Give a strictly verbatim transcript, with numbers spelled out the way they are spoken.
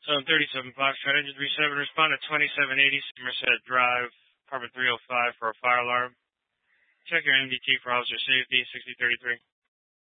Zone thirty-seven Foxtrot, engine three seven, respond to twenty-seven eighty Somerset Drive, apartment three oh five for a fire alarm. Check your M D T for officer safety, sixty thirty-three.